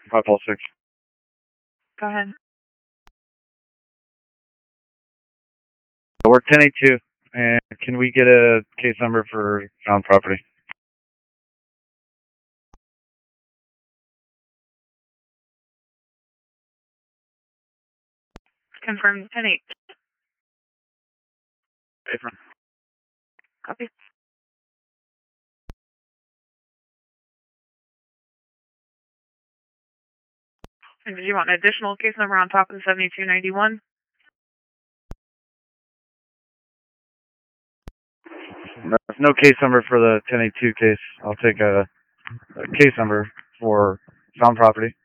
506. Go ahead. We're 1082, and can we get a case number for found property? Confirm 10-8. Affirm. Copy. And did you want an additional case number on top of the 7291? There's no case number for the 1082 case. I'll take a case number for found property.